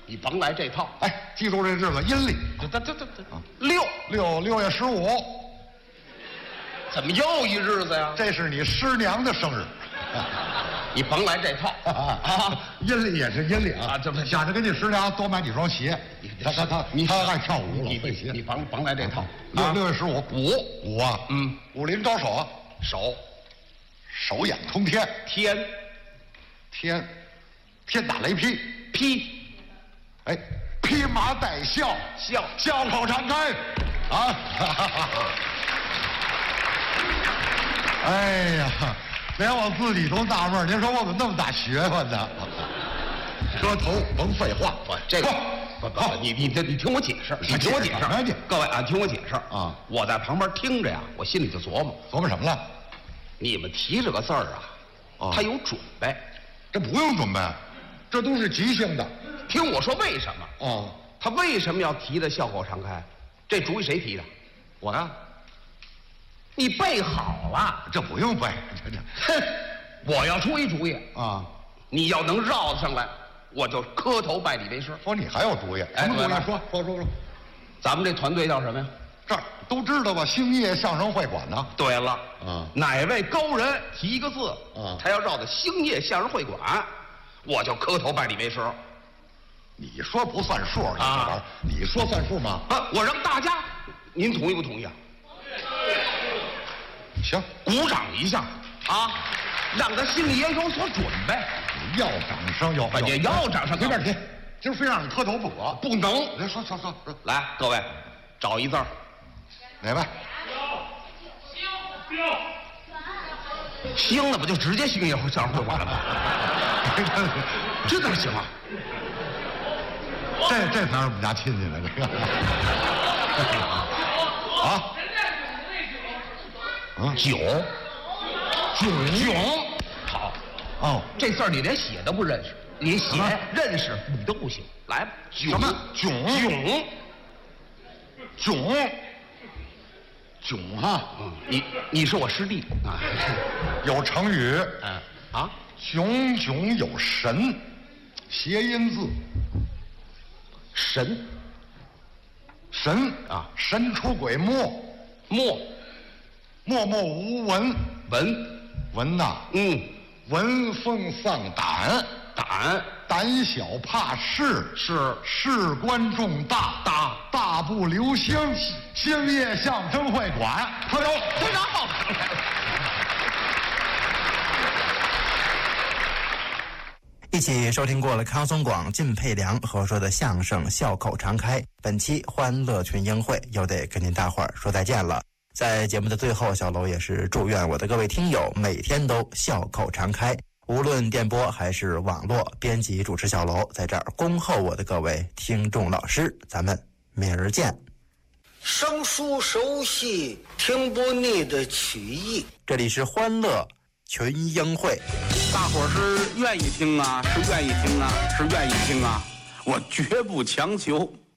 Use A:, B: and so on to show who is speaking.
A: 你甭来这套。
B: 哎，记住这日子，阴历。
A: 这6
B: 月15，
A: 怎么又一日子呀？
B: 这是你师娘的生日。
A: 你甭来这套啊！
B: 阴历也是阴历啊，
A: 这不
B: 想着给你师娘多买几双鞋。他爱跳舞了，会鞋。
A: 你甭来这套。
B: 6月15，五啊，武林高手啊，手眼通天，天打雷劈，哎，披麻戴孝，笑口常开，啊！哎呀，连我自己都纳闷，您说我怎么那么大学问呢？磕头甭废话，
A: 这个不，你听我解释，各位啊，听我解释
B: 啊！
A: 我在旁边听着呀，我心里就琢磨
B: 什么了？
A: 你们提这个字儿啊，他有准备，
B: 这不用准备，这都是即兴的。
A: 听我说为什么？
B: 哦，
A: 他为什么要提的笑口常开？这主意谁提的？
B: 我呀。
A: 你背好了，
B: 这不用背，
A: 哼！我要出一主意
B: 啊！
A: 你要能绕得上来，我就磕头拜你为师。
B: 说你还有主意？什么主意？说。
A: 咱们这团队叫什么呀？
B: 这儿都知道吧？兴业相声会馆呢。
A: 对了，哪位高人提一个字，他要绕到兴业相声会馆，我就磕头拜你为师。
B: 你说不算数啊？你说算数吗？
A: 我让大家，您同意不同意啊？
B: 行，
A: 鼓掌一下啊，让他心里也有所准备。
B: 要掌声
A: 也要掌声，
B: 随便提。今儿非让你磕头不可，
A: 不能。
B: 说，
A: 来，各位，找一字儿，
B: 哪位？
A: 兴，那不就直接兴业相声会馆了吗？这怎么行啊？
B: 这才是我们家亲戚呢，这个。啊。
A: 囧，好
B: 哦，
A: 这字儿你连写都不认识，你写认识你都不行。来吧，
B: 什么囧哈？
A: 你是我师弟啊。
B: 有成语，炯炯有神，谐音字，神啊，神出鬼没，默默无闻，闻呐，闻风丧胆，胆小怕事，事关重大，大步流星，兴业相声会馆，磕头，
A: 队长好。
C: 一起收听过了康松广、靳佩良合说的相声笑口常开，本期欢乐群英会又得跟您大伙儿说再见了。在节目的最后，小楼也是祝愿我的各位听友每天都笑口常开，无论电波还是网络。编辑主持小楼在这儿恭候我的各位听众老师，咱们明儿见。
D: 生疏熟悉，听不腻的曲艺。
C: 这里是欢乐群英会，
E: 大伙儿是愿意听啊，是愿意听啊，是愿意听啊，我绝不强求。